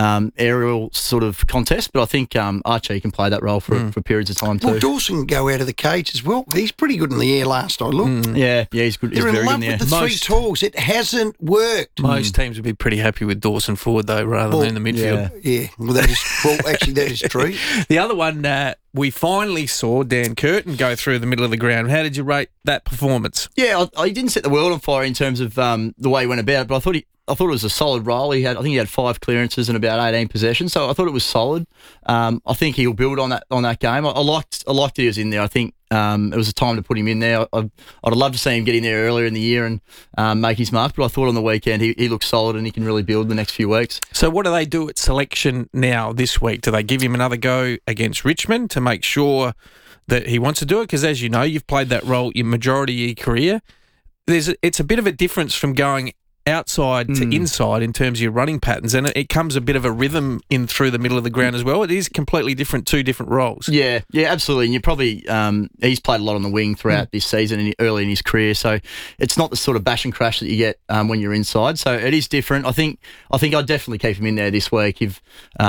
aerial sort of contest. But I think Archie can play that role for periods of time too. Well, Dawson can go out of the cage as well. He's pretty good in the air last I looked. Yeah, he's good. They're he's in very love good in the air. with the three talls. It hasn't worked. Most teams would be pretty happy with Dawson forward, though, rather than in the midfield. Yeah. Well, actually, that is true. The other one, we finally saw Dan Curtin go through the middle of the ground. How did you rate that performance? Yeah, I didn't set the world on fire in terms of the way he went about it, but I thought it was a solid role. I think he had 5 clearances and about 18 possessions, so I thought it was solid. I think he'll build on that game. I liked that he was in there. I think it was a time to put him in there. I'd have loved to see him get in there earlier in the year and make his mark, but I thought on the weekend he looked solid and he can really build the next few weeks. So what do they do at selection now this week? Do they give him another go against Richmond to make sure that he wants to do it? Because as you know, you've played that role your majority of your career. It's a bit of a difference from going outside to inside in terms of your running patterns, and it comes a bit of a rhythm in through the middle of the ground as well. It is completely different, 2 different roles. Yeah, absolutely. And you probably he's played a lot on the wing throughout this season and early in his career, so it's not the sort of bash and crash that you get when you're inside. So it is different. I think I'd definitely keep him in there this week if.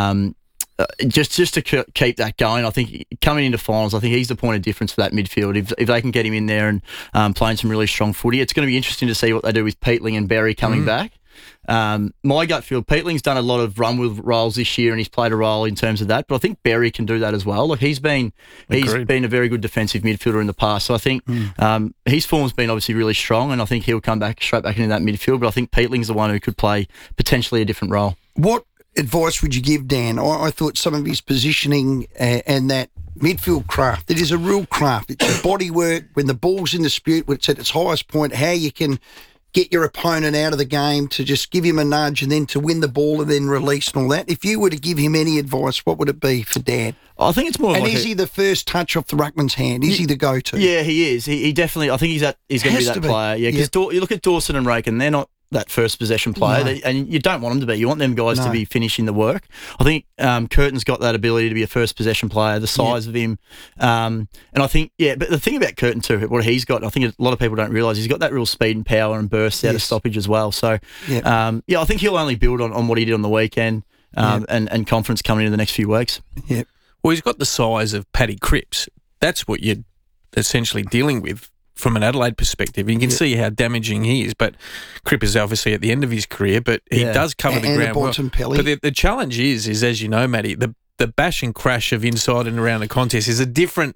Just to keep that going, I think coming into finals, I think he's the point of difference for that midfield. If they can get him in there and playing some really strong footy, it's going to be interesting to see what they do with Peatling and Berry coming back. My gut feel, Peatling's done a lot of run with roles this year and he's played a role in terms of that, but I think Berry can do that as well. Like he's been a very good defensive midfielder in the past, so I think his form's been obviously really strong, and I think he'll come straight back into that midfield, but I think Peatling's the one who could play potentially a different role. What advice would you give Dan? I thought some of his positioning and that midfield craft, it is a real craft. It's your body work when the ball's in dispute, when it's at its highest point, how you can get your opponent out of the game to just give him a nudge and then to win the ball and then release and all that. If you were to give him any advice, what would it be for Dan? I think it's more and like is he the first touch off the ruckman's hand? Is he the go-to? Yeah, he is. He definitely, I think he's going to be that player. Yeah, because you look at Dawson and Raken, they're not that first possession player, and you don't want them to be. You want them guys to be finishing the work. I think Curtin's got that ability to be a first possession player, the size of him, and I think but the thing about Curtin too, what he's got, I think a lot of people don't realise, he's got that real speed and power and burst out of stoppage as well. So I think he'll only build on what he did on the weekend and confidence coming into the next few weeks. Yeah. Well, he's got the size of Paddy Cripps. That's what you're essentially dealing with from an Adelaide perspective. You can see how damaging he is, but Cripps is obviously at the end of his career, but he does cover the ground well. But the challenge is, as you know, Matty, the bash and crash of inside and around the contest is a different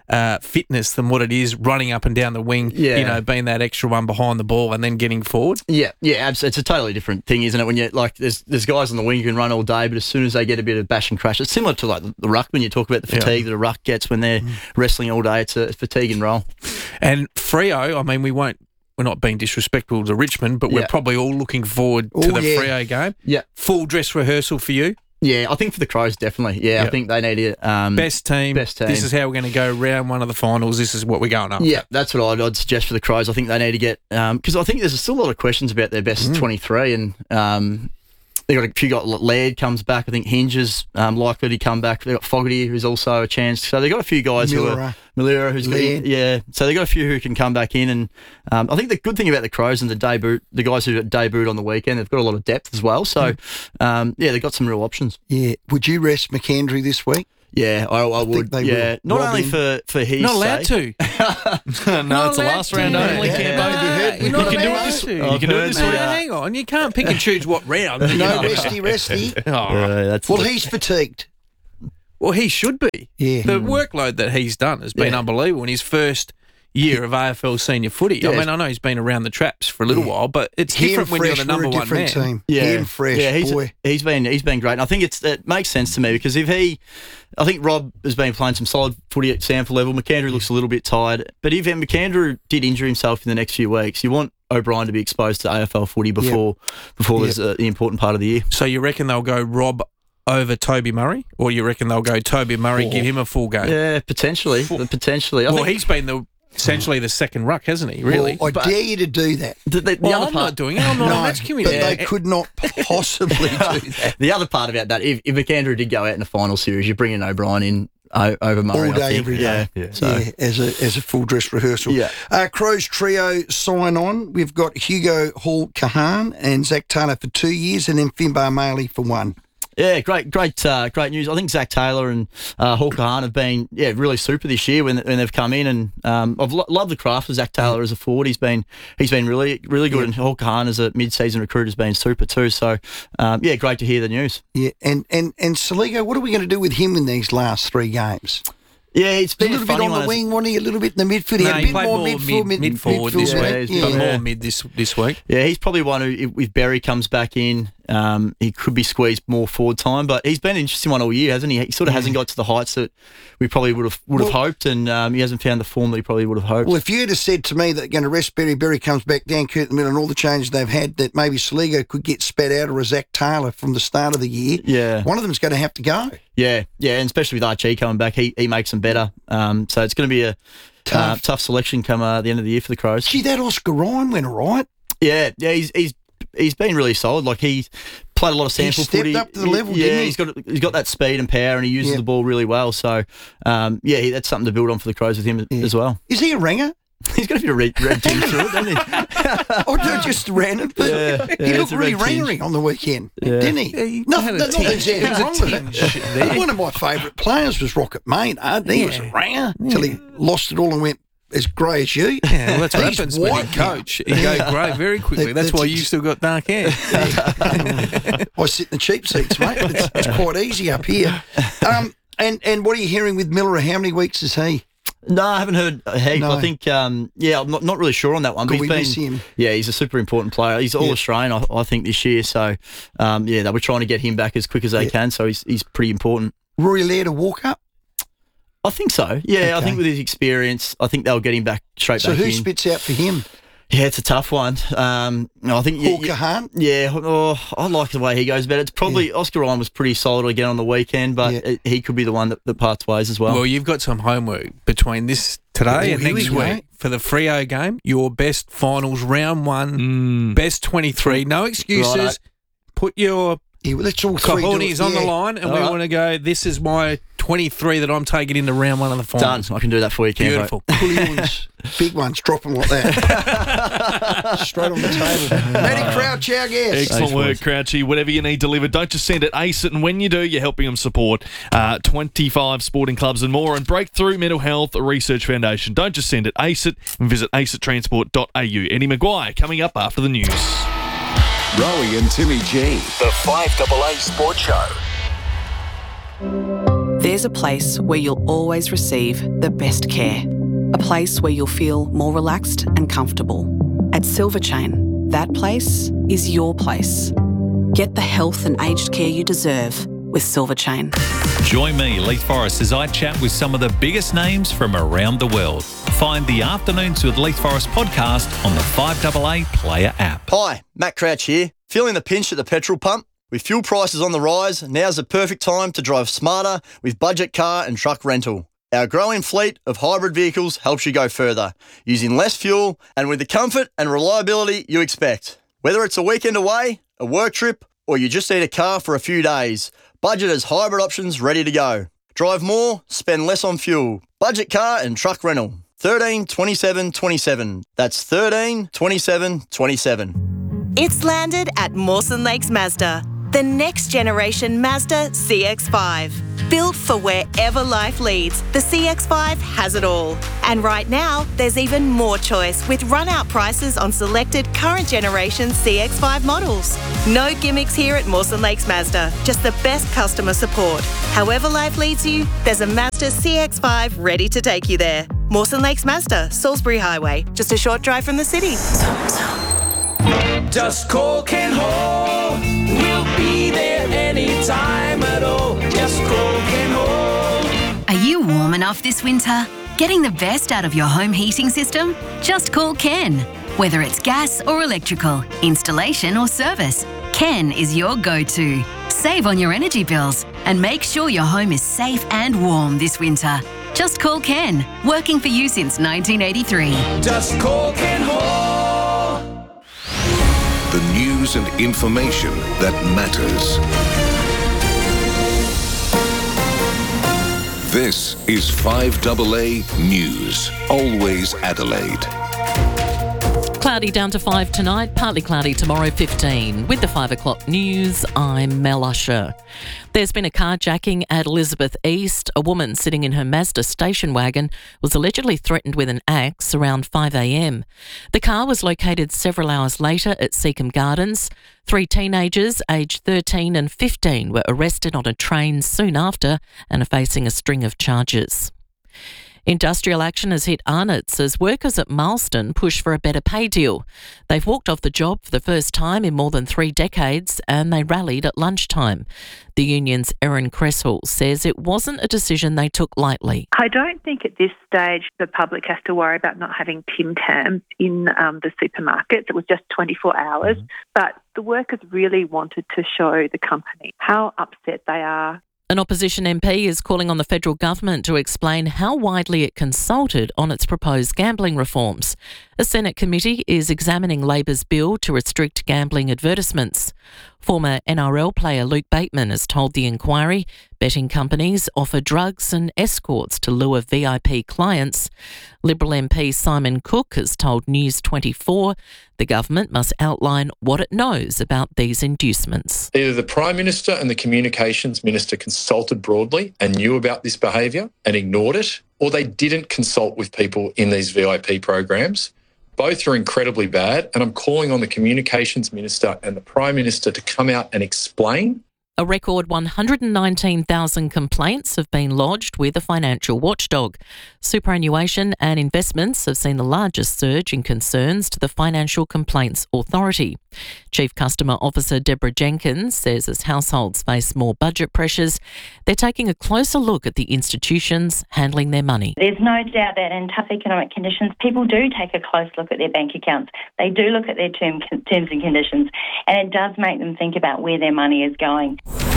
fitness than what it is running up and down the wing, being that extra one behind the ball and then getting forward. Yeah, absolutely. It's a totally different thing, isn't it? When you like, there's guys on the wing who can run all day, but as soon as they get a bit of bash and crash, it's similar to like the ruck when you talk about the fatigue that a ruck gets when they're wrestling all day. It's a fatigue and roll. And Freo, I mean, we're not being disrespectful to Richmond, but we're probably all looking forward to the Freo game. Yeah. Full dress rehearsal for you. Yeah, I think for the Crows, definitely. Yeah, I think they need it. Best team. This is how we're going to go round one of the finals. This is what we're going up. Yeah, that's what I'd suggest for the Crows. I think they need to get because I think there's still a lot of questions about their best 23, and they got a few. Got Laird comes back. I think Hinge is likely to come back. They got Fogarty, who's also a chance. So they got a few guys Millera, who's So they got a few who can come back in, and I think the good thing about the Crows and the guys who debuted on the weekend, they've got a lot of depth as well. So they've got some real options. Yeah, would you rest McKendry this week? Yeah, I would. Yeah, will. not only for his not allowed sake. to. No, it's the last round only. You're not allowed to. You can do it this week. Hang on, you can't pick and choose what round. No, resty. Well, he's fatigued. Well, he should be. Yeah. The workload that he's done has been unbelievable in his first year of AFL senior footy. I mean, I know he's been around the traps for a little while, but it's different when you're the number one man. Team. Yeah, Fresh, he's been great, and I think it makes sense to me because I think Rob has been playing some solid footy at Sample level. McAndrew looks a little bit tired, but if McAndrew did injure himself in the next few weeks, you want O'Brien to be exposed to AFL footy before there's the important part of the year. So you reckon they'll go Rob over Toby Murray, or you reckon they'll go Toby Murray, give him a full game? Yeah, potentially. I think he's been essentially the second ruck, hasn't he? Really? Well, I dare you to do that. I'm not doing it. I'm not a match community. But they could not possibly do that. The other part about that, if McAndrew did go out in the final series, you bring in O'Brien in over Murray. All day, every day. As a full dress rehearsal. Yeah. Crows trio sign on. We've got Hugo Hall-Kahan and Zach Taylor for 2 years, and then Finbar Maley for 1. Yeah, great news. I think Zach Taylor and Hall-Kahan have been really super this year when they've come in, and I've loved the craft of Zach Taylor as a forward. He's been really good, and Hall-Kahan as a mid-season recruit has been super too. So great to hear the news. Yeah, and Saligo, what are we going to do with him in these last 3 games? Yeah, it's been a little bit on the wing, wasn't he? A little bit in the midfield. He had a bit more mid-forward this week. But more mid this week. Yeah, he's probably one who, if Berry comes back in, he could be squeezed more forward time. But he's been an interesting one all year, hasn't he? He sort of hasn't got to the heights that we probably would have hoped, and he hasn't found the form that he probably would have hoped. Well, if you'd have said to me that they're going to rest Berry comes back down, Kurt in the middle, and all the changes they've had, that maybe Saligo could get spat out, or a Zach Taylor from the start of the year, one of them's going to have to go. Yeah, and especially with Archie coming back, he makes them better. So it's going to be a tough selection come the end of the year for the Crows. Gee, that Oscar Ryan went all right. Yeah, he's been really solid. Like, he played a lot of sample footy. He stepped up to the level, didn't he? He's got that speed and power, and he uses the ball really well. So, that's something to build on for the Crows with him as well. Is he a ringer? He's got a bit of red team to it, doesn't he? I just ran it, but he looked really ringering on the weekend, didn't he? Nothing wrong with it. One of my favourite players was Rocket Maynard. He was a ringer until he lost it all and went as grey as you. Yeah, well, that's what happens when you coach. You go grey very quickly. That's why you still got dark hair. I sit in the cheap seats, mate. It's quite easy up here. And what are you hearing with Miller? How many weeks is he? No, I haven't heard a heap. No. I think, I'm not really sure on that one. Could we miss him? Yeah, he's a super important player. He's all Australian, I think, this year. So, they were trying to get him back as quick as they can. So he's pretty important. Rory Laird to walk up? I think so. Yeah, okay. I think with his experience, I think they'll get him back straight back in. So who spits out for him? Yeah, it's a tough one. I think Hall-Kahan? Yeah, I like the way he goes about it. It's probably Oscar Ryan was pretty solid again on the weekend, but he could be the one that parts ways as well. Well, you've got some homework between this today and next week for the Freo game. Your best finals, round 1, best 23. No excuses. Righto. Put your let's all three cojones on the line, and we want to go, this is my 23 that I'm taking into round 1 of the finals. Done. I can do that for you, Cambo. Beautiful. Big ones, drop them like that. Straight on the table. Matty Crouch, our guest. Excellent work, Crouchy. Whatever you need delivered, don't just send it, ace it, and when you do, you're helping them support 25 sporting clubs and more, and Breakthrough Mental Health Research Foundation. Don't just send it, ace it, and visit aceittransport.au. Eddie Maguire coming up after the news. Rowie and Timmy G, the 5AA Sports Show. There's a place where you'll always receive the best care. A place where you'll feel more relaxed and comfortable. At Silver Chain, that place is your place. Get the health and aged care you deserve with Silver Chain. Join me, Leith Forrest, as I chat with some of the biggest names from around the world. Find the Afternoons with Leith Forrest podcast on the 5AA Player app. Hi, Matt Crouch here. Feeling the pinch at the petrol pump? With fuel prices on the rise, now's the perfect time to drive smarter with budget car and truck rental. Our growing fleet of hybrid vehicles helps you go further, using less fuel and with the comfort and reliability you expect. Whether it's a weekend away, a work trip, or you just need a car for a few days, Budget has hybrid options ready to go. Drive more, spend less on fuel. Budget car and truck rental. 13 27 27. That's 13 27 27. It's landed at Mawson Lakes Mazda, the next generation Mazda CX-5. Built for wherever life leads, the CX-5 has it all. And right now, there's even more choice with run-out prices on selected current generation CX-5 models. No gimmicks here at Mawson Lakes Mazda, just the best customer support. However life leads you, there's a Mazda CX-5 ready to take you there. Mawson Lakes Mazda, Salisbury Highway, just a short drive from the city. Just call Ken Hall. We'll be there anytime at all. Just call Ken Hall. Are you warm enough this winter? Getting the best out of your home heating system? Just call Ken. Whether it's gas or electrical, installation or service, Ken is your go-to. Save on your energy bills and make sure your home is safe and warm this winter. Just call Ken, working for you since 1983. Just call Ken Hall. The news and information that matters. This is 5AA News. Always Adelaide. Cloudy down to 5 tonight, partly cloudy tomorrow 15. With the 5 o'clock news, I'm Mel Usher. There's been a carjacking at Elizabeth East. A woman sitting in her Mazda station wagon was allegedly threatened with an axe around 5 a.m. The car was located several hours later at Seacombe Gardens. 3 teenagers, aged 13 and 15, were arrested on a train soon after and are facing a string of charges. Industrial action has hit Arnott's as workers at Marston push for a better pay deal. They've walked off the job for the first time in more than 3 decades and they rallied at lunchtime. The union's Erin Cresswell says it wasn't a decision they took lightly. I don't think at this stage the public has to worry about not having Tim Tams in the supermarkets. It was just 24 hours, but the workers really wanted to show the company how upset they are. An opposition MP is calling on the federal government to explain how widely it consulted on its proposed gambling reforms. A Senate committee is examining Labor's bill to restrict gambling advertisements. Former NRL player Luke Bateman has told the inquiry betting companies offer drugs and escorts to lure VIP clients. Liberal MP Simon Cook has told News 24 the government must outline what it knows about these inducements. Either the Prime Minister and the Communications Minister consulted broadly and knew about this behaviour and ignored it, or they didn't consult with people in these VIP programs. Both are incredibly bad, and I'm calling on the Communications Minister and the Prime Minister to come out and explain. A record 119,000 complaints have been lodged with a financial watchdog. Superannuation and investments have seen the largest surge in concerns to the Financial Complaints Authority. Chief Customer Officer Deborah Jenkins says as households face more budget pressures, they're taking a closer look at the institutions handling their money. There's no doubt that in tough economic conditions, people do take a close look at their bank accounts. They do look at their terms and conditions, and it does make them think about where their money is going.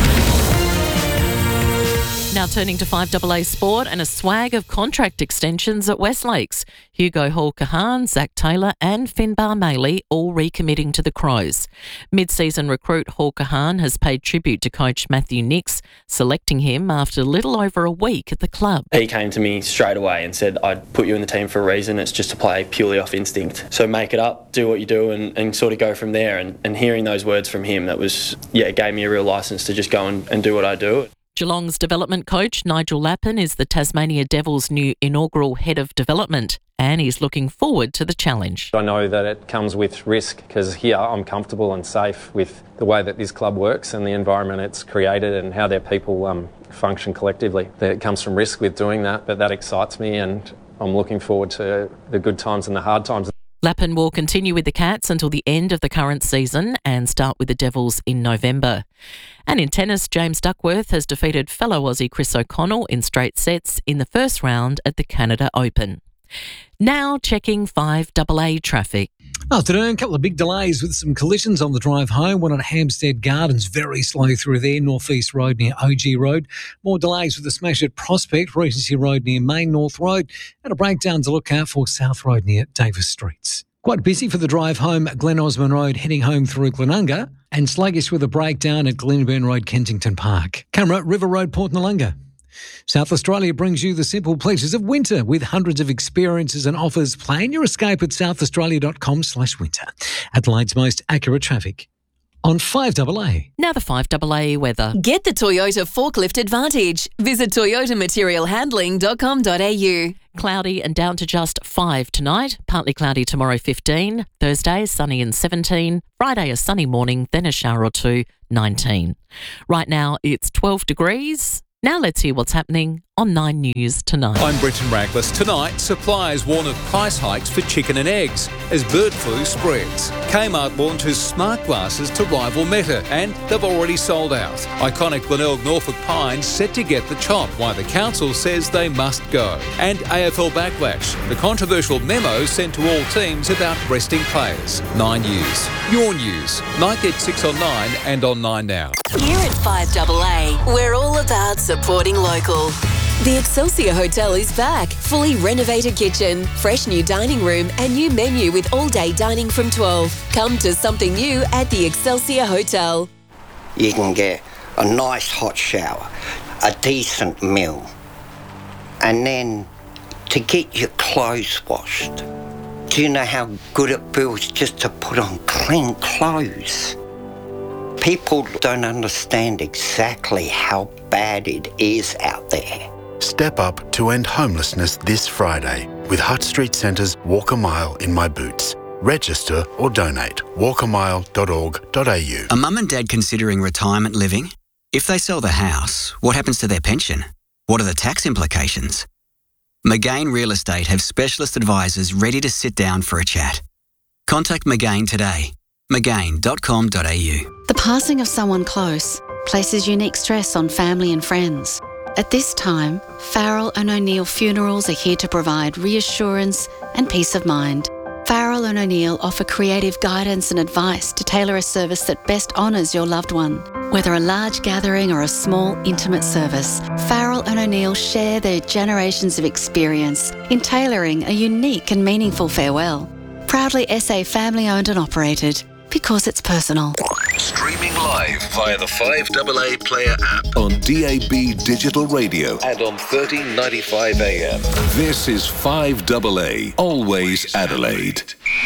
Now turning to 5AA Sport and a swag of contract extensions at Westlakes. Hugo Hall-Kahan, Zach Taylor and Finbar Maley all recommitting to the Crows. Mid-season recruit Hall-Kahan has paid tribute to coach Matthew Nix, selecting him after little over a week at the club. He came to me straight away and said, I'd put you in the team for a reason. It's just to play purely off instinct. So make it up, do what you do and sort of go from there. And hearing those words from him, it gave me a real licence to just go and do what I do. Geelong's development coach Nigel Lappin is the Tasmania Devils' new inaugural head of development and he's looking forward to the challenge. I know that it comes with risk because here I'm comfortable and safe with the way that this club works and the environment it's created and how their people function collectively. There comes some risk with doing that, but that excites me, and I'm looking forward to the good times and the hard times. Lappin will continue with the Cats until the end of the current season and start with the Devils in November. And in tennis, James Duckworth has defeated fellow Aussie Chris O'Connell in straight sets in the first round at the Canada Open. Now checking 5AA traffic. Afternoon, a couple of big delays with some collisions on the drive home. One at Hampstead Gardens, very slow through there, North East Road near OG Road. More delays with the smash at Prospect, Regency Road near Main North Road, and a breakdown to look out for South Road near Davis Streets. Quite busy for the drive home at Glen Osmond Road, heading home through Glenunga, and sluggish with a breakdown at Glenburn Road, Kensington Park. Camera, River Road, Port Noarlunga. South Australia brings you the simple pleasures of winter with hundreds of experiences and offers. Plan your escape at southaustralia.com/winter. Adelaide's most accurate traffic on 5AA. Now the 5AA weather. Get the Toyota Forklift Advantage. Visit toyotamaterialhandling.com.au. Cloudy and down to just 5 tonight. Partly cloudy tomorrow, 15. Thursday, sunny and 17. Friday, a sunny morning, then a shower or two, 19. Right now, it's 12 degrees. Now let's hear what's happening on 9 News tonight. I'm Brenton Raglas. Tonight, suppliers warn of price hikes for chicken and eggs as bird flu spreads. Kmart launches smart glasses to rival Meta, and they've already sold out. Iconic Glenelg Norfolk Pines set to get the chop, while the council says they must go. And AFL Backlash, the controversial memo sent to all teams about resting players. 9 News. Your news. Night at 6 on 9 and on 9 Now. Here at 5AA, we're all about supporting local. The Excelsior Hotel is back. Fully renovated kitchen, fresh new dining room and new menu with all-day dining from 12. Come to something new at the Excelsior Hotel. You can get a nice hot shower, a decent meal, and then to get your clothes washed. Do you know how good it feels just to put on clean clothes? People don't understand exactly how bad it is out there. Step up to end homelessness this Friday with Hutt Street Centre's Walk a Mile in My Boots. Register or donate. walkamile.org.au. A mum and dad considering retirement living? If they sell the house, what happens to their pension? What are the tax implications? McGain Real Estate have specialist advisors ready to sit down for a chat. Contact McGain today. McGain.com.au. The passing of someone close places unique stress on family and friends. At this time, Farrell and O'Neill Funerals are here to provide reassurance and peace of mind. Farrell and O'Neill offer creative guidance and advice to tailor a service that best honours your loved one. Whether a large gathering or a small, intimate service, Farrell and O'Neill share their generations of experience in tailoring a unique and meaningful farewell. Proudly SA family-owned and operated, because it's personal. Streaming live via the 5AA Player app on DAB Digital Radio and on 1395 AM. This is 5AA, always Adelaide.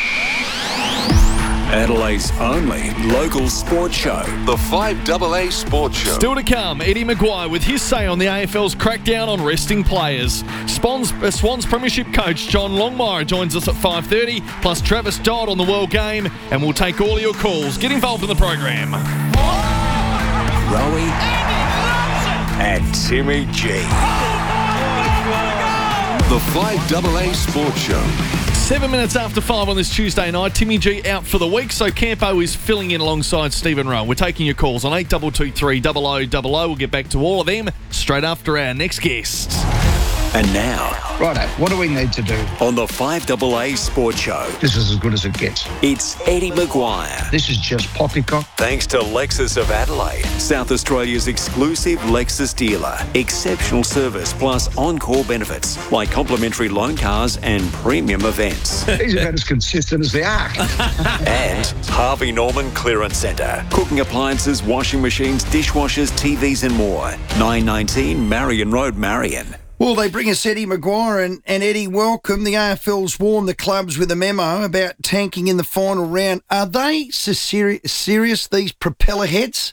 Adelaide's only local sports show. The 5AA Sports Show. Still to come, Eddie Maguire with his say on the AFL's crackdown on resting players. Swans Premiership coach John Longmire joins us at 5:30, plus Travis Dodd on the World Game, and we'll take all your calls. Get involved in the program. Rowie and Timmy G. The 5AA Sports Show. 7 minutes after 5 on this Tuesday night. Timmy G out for the week, so Campo is filling in alongside Stephen Rowe. We're taking your calls on 8223 0000. We'll get back to all of them straight after our next guest. And now, righto, what do we need to do? On the 5AA Sports Show. This is as good as it gets. It's Eddie Maguire. This is just poppycock. Thanks to Lexus of Adelaide, South Australia's exclusive Lexus dealer. Exceptional service plus encore benefits like complimentary loan cars and premium events. He's about as consistent as the Ark. And Harvey Norman Clearance Centre. Cooking appliances, washing machines, dishwashers, TVs and more. 919 Marion Road, Marion. Well, they bring us Eddie Maguire, and Eddie, welcome. The AFL's warned the clubs with a memo about tanking in the final round. Are they so serious, these propeller heads?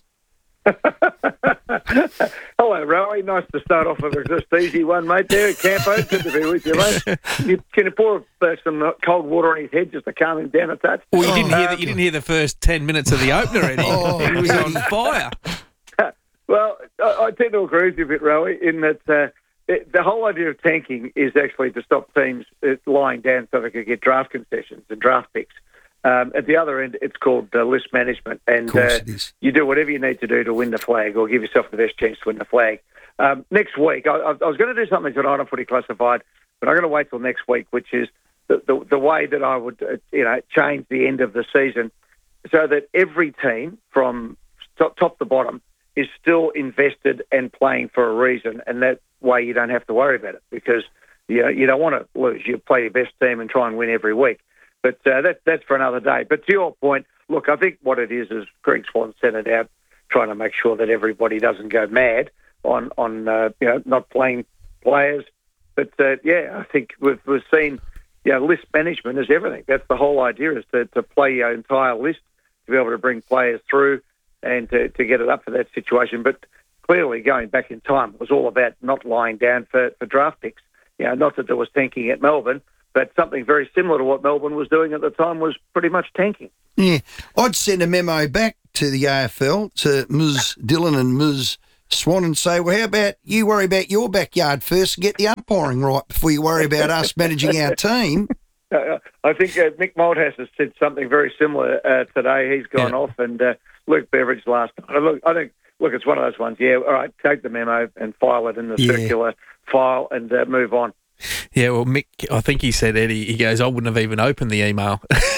Hello, Rowie. Nice to start off with a just easy one, mate. There, Campo. Good to be with you, mate. Can you pour some cold water on his head just to calm him down a touch? Well, you didn't hear the first 10 minutes of the opener, Eddie. He was on fire. Well, I tend to agree with you a bit, Rowie, in that the whole idea of tanking is actually to stop teams lying down so they can get draft concessions and draft picks. At the other end, it's called list management, and you do whatever you need to do to win the flag or give yourself the best chance to win the flag. Next week, I was going to do something tonight on Footy Classified, but I'm going to wait till next week, which is the way that I would change the end of the season so that every team from top to bottom is still invested and playing for a reason, and that way you don't have to worry about it because you don't want to lose. You play your best team and try and win every week. But that's for another day. But to your point, look, I think what it is Greg Swan sent it out, trying to make sure that everybody doesn't go mad on not playing players. But I think we've seen list management is everything. That's the whole idea, is to play your entire list, to be able to bring players through and to get it up for that situation. But clearly, going back in time, it was all about not lying down for draft picks. Not that there was tanking at Melbourne, but something very similar to what Melbourne was doing at the time was pretty much tanking. Yeah. I'd send a memo back to the AFL, to Ms. Dillon and Ms. Swan, and say, well, how about you worry about your backyard first and get the umpiring right before you worry about us managing our team? I think Mick Malthouse has said something very similar today. He's gone off, and Luke Beveridge last night. I think it's one of those ones. Yeah, all right, take the memo and file it in the circular file and move on. Yeah, well, Mick, I think he said, Eddie, he goes, I wouldn't have even opened the email.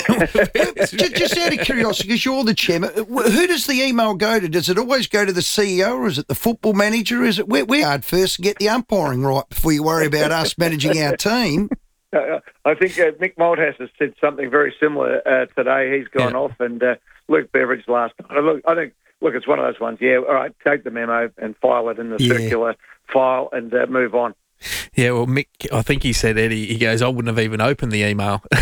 Just out of curiosity, because you're the chairman, who does the email go to? Does it always go to the CEO, or is it the football manager? Is it we're hard first to get the umpiring right before you worry about us managing our team? I think Mick Malthouse has said something very similar today. He's gone off, and Luke Beveridge last night. I think it's one of those ones. Yeah, all right, take the memo and file it in the circular file and move on. Yeah, well, Mick, I think he said, Eddie, he goes, I wouldn't have even opened the email.